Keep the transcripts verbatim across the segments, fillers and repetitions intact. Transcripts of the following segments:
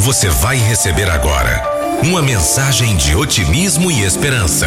Você vai receber agora uma mensagem de otimismo e esperança.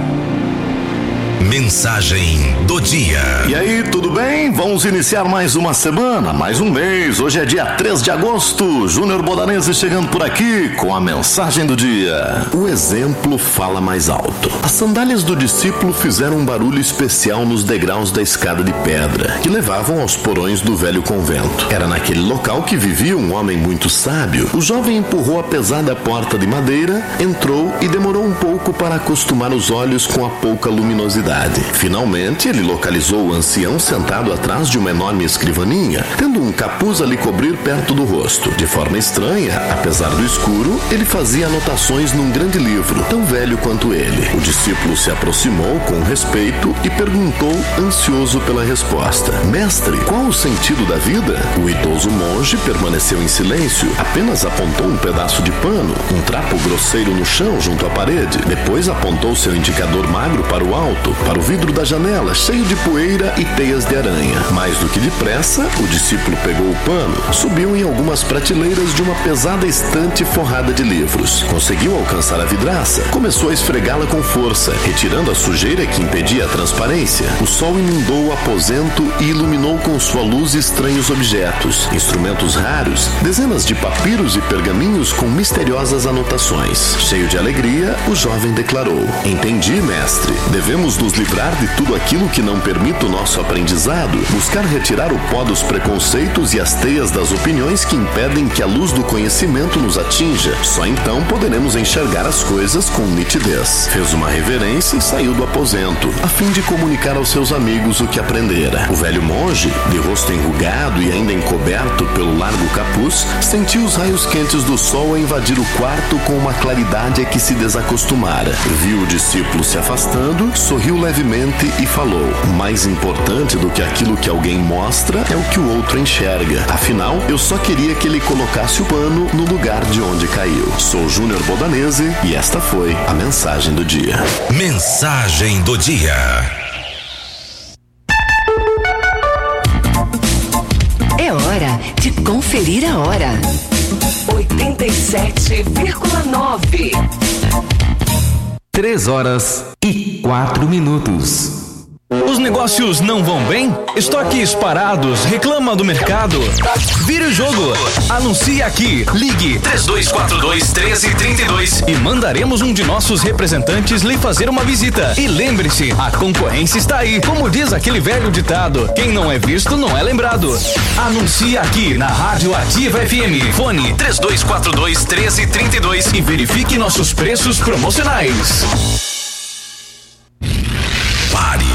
Mensagem do dia. E aí, tudo bem? Vamos iniciar mais uma semana, mais um mês. Hoje é dia três de agosto. Júnior Bodanese chegando por aqui com a mensagem do dia. O exemplo fala mais alto. As sandálias do discípulo fizeram um barulho especial nos degraus da escada de pedra que levavam aos porões do velho convento. Era naquele local que vivia um homem muito sábio. O jovem empurrou a pesada porta de madeira, entrou e demorou um pouco para acostumar os olhos com a pouca luminosidade. Finalmente, ele localizou o ancião sentado atrás de uma enorme escrivaninha, tendo um capuz a lhe cobrir perto do rosto. De forma estranha, apesar do escuro, ele fazia anotações num grande livro, tão velho quanto ele. O discípulo se aproximou com respeito e perguntou, ansioso pela resposta: Mestre, qual o sentido da vida? O idoso monge permaneceu em silêncio, apenas apontou um pedaço de pano, um trapo grosseiro no chão junto à parede. Depois apontou seu indicador magro para o alto, para o vidro da janela, cheio de poeira e teias de aranha. Mais do que depressa, o discípulo pegou o pano, subiu em algumas prateleiras de uma pesada estante forrada de livros. Conseguiu alcançar a vidraça, começou a esfregá-la com força, retirando a sujeira que impedia a transparência. O sol inundou o aposento e iluminou com sua luz estranhos objetos, instrumentos raros, dezenas de papiros e pergaminhos com misteriosas anotações. Cheio de alegria, o jovem declarou: Entendi, mestre. Devemos nos livrar de tudo aquilo que não permite o nosso aprendizado, buscar retirar o pó dos preconceitos e as teias das opiniões que impedem que a luz do conhecimento nos atinja. Só então poderemos enxergar as coisas com nitidez. Fez uma reverência e saiu do aposento, a fim de comunicar aos seus amigos o que aprendera. O velho monge, de rosto enrugado e ainda encoberto pelo largo capuz, sentiu os raios quentes do sol a invadir o quarto com uma claridade a que se desacostumara. Viu o discípulo se afastando, sorriu levemente e falou: mais importante do que aquilo que alguém mostra é o que o outro enxerga. Afinal, eu só queria que ele colocasse o pano no lugar de onde caiu. Sou Júnior Bodanese e esta foi a mensagem do dia. Mensagem do dia. É hora de conferir a hora. oitenta e sete vírgula nove. Três horas e quatro minutos. Os negócios não vão bem? Estoques parados? Reclama do mercado? Vire o jogo. Anuncie aqui. Ligue três dois quatro dois, um três três dois e mandaremos um de nossos representantes lhe fazer uma visita. E lembre-se, a concorrência está aí. Como diz aquele velho ditado, quem não é visto não é lembrado. Anuncie aqui na Rádio Ativa F M. Fone três dois quatro dois, um três três dois e verifique nossos preços promocionais. Pare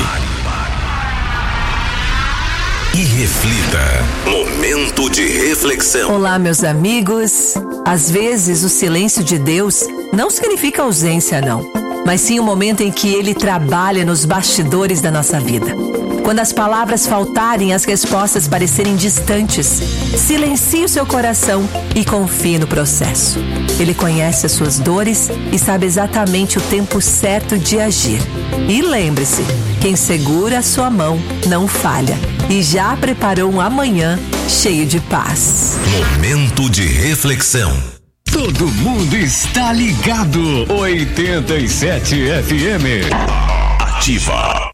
e reflita. Momento de reflexão. Olá, meus amigos. Às vezes o silêncio de Deus não significa ausência, não, mas sim o momento em que Ele trabalha nos bastidores da nossa vida. Quando as palavras faltarem e as respostas parecerem distantes, silencie o seu coração e confie no processo. Ele conhece as suas dores e sabe exatamente o tempo certo de agir. E lembre-se, quem segura a sua mão não falha e já preparou um amanhã cheio de paz. Momento de reflexão. Todo mundo está ligado. oitenta e sete F M. Ativa.